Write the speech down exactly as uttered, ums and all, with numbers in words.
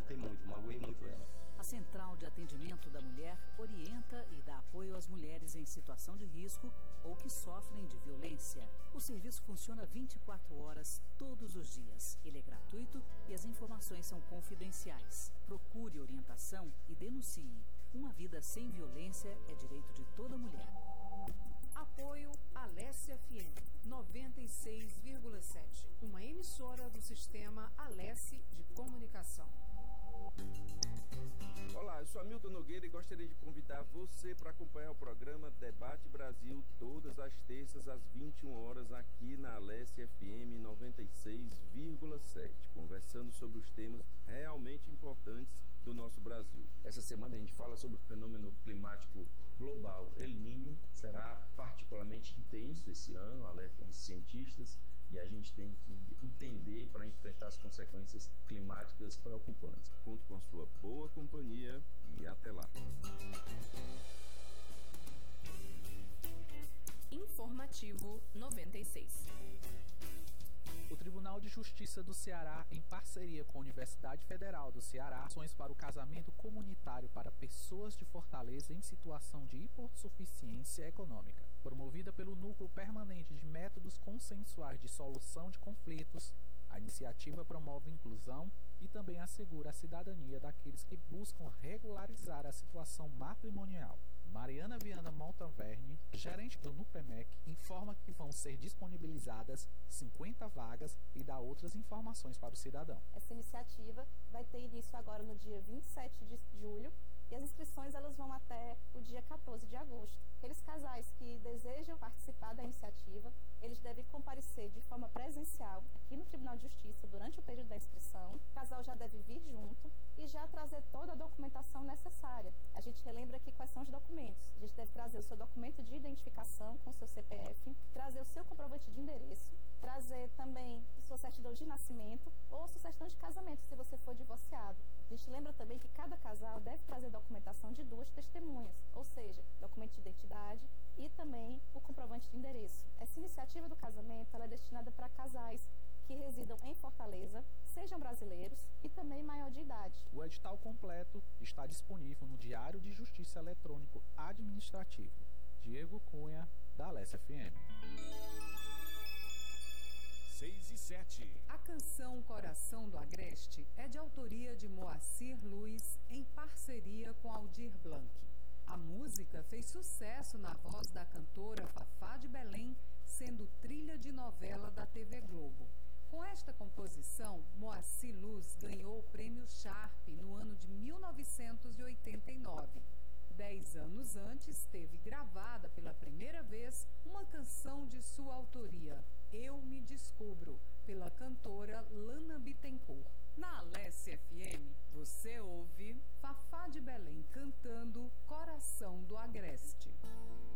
machuquei muito, magoei muito ela. A Central de Atendimento da Mulher orienta e dá apoio às mulheres em situação de risco ou que sofrem de violência. O serviço funciona vinte e quatro horas, todos os dias. Ele é gratuito e as informações são confidenciais. Procure orientação e denuncie. Uma vida sem violência é direito de toda mulher. Apoio Alesse F M noventa e seis vírgula sete, uma emissora do sistema Alesse de Comunicação. Olá, eu sou Hamilton Nogueira e gostaria de convidar você para acompanhar o programa Debate Brasil todas as terças às vinte e uma horas aqui na Alesse F M noventa e seis vírgula sete, conversando sobre os temas realmente importantes do nosso Brasil. Essa semana a gente fala sobre o fenômeno climático global. El Niño será particularmente intenso esse ano, alertam os cientistas, e a gente tem que entender para enfrentar as consequências climáticas preocupantes. Conto com a sua boa companhia e até lá. Informativo noventa e seis. O Tribunal de Justiça do Ceará, em parceria com a Universidade Federal do Ceará, ações para o casamento comunitário para pessoas de Fortaleza em situação de hipossuficiência econômica. Promovida pelo Núcleo Permanente de Métodos Consensuais de Solução de Conflitos, a iniciativa promove inclusão e também assegura a cidadania daqueles que buscam regularizar a situação matrimonial. Mariana Viana Montalverne, gerente do NUPEMEC, informa que vão ser disponibilizadas cinquenta vagas e dá outras informações para o cidadão. Essa iniciativa vai ter início agora no dia vinte e sete de julho e as inscrições elas vão até o dia quatorze de agosto. Aqueles casais que desejam participar da iniciativa, eles devem comparecer de forma presencial aqui no Tribunal de Justiça durante o período da inscrição. O casal já deve vir junto e já trazer toda a documentação necessária. A gente relembra aqui quais são os documentos. A gente deve trazer o seu documento de identificação com o seu C P F, trazer o seu comprovante de endereço, trazer também a sua certidão de nascimento ou a sua certidão de casamento, se você for divorciado. A gente lembra também que cada casal deve trazer documentação de duas testemunhas, ou seja, documento de identidade e também o comprovante de endereço. Essa iniciativa do casamento ela é destinada para casais que residam em Fortaleza, sejam brasileiros e também maior de idade. O edital completo está disponível no Diário de Justiça Eletrônico Administrativo. Diego Cunha, da Alesse F M. seis e sete. A canção Coração do Agreste é de autoria de Moacir Luiz em parceria com Aldir Blanc. A música fez sucesso na voz da cantora Fafá de Belém, sendo trilha de novela da T V Globo. Com esta composição, Moacir Luz ganhou o prêmio Sharp no ano de mil novecentos e oitenta e nove. Dez anos antes, teve gravada pela primeira vez uma canção de sua autoria, Eu Me Descubro, pela cantora Lana Bittencourt. Na Alesse F M, você ouve Fafá de Belém cantando Coração do Agreste.